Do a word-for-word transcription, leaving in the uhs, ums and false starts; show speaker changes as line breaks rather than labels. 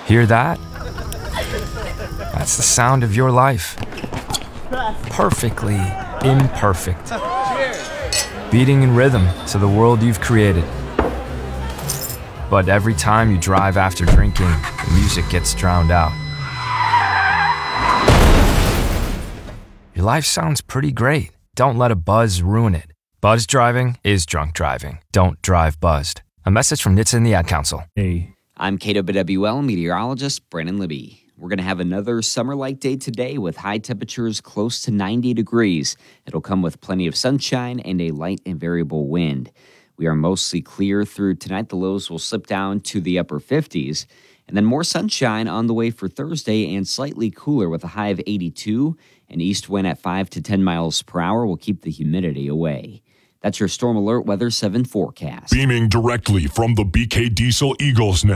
Hear that? That's the sound of your life. Perfectly imperfect. Beating in rhythm to the world you've created. But every time you drive after drinking, the music gets drowned out. Your life sounds pretty great. Don't let a buzz ruin it. Buzz driving is drunk driving. Don't drive buzzed. A message from N H T S A and the Ad Council.
Hey.
I'm K W W L meteorologist Brandon Libby. We're going to have another summer-like day today with high temperatures close to ninety degrees. It'll come with plenty of sunshine and a light and variable wind. We are mostly clear through tonight. The lows will slip down to the upper fifties. And then more sunshine on the way for Thursday and slightly cooler with a high of eighty-two. An east wind at five to ten miles per hour will keep the humidity away. That's your Storm Alert Weather seven forecast.
Beaming directly from the B K Diesel Eagles Nest.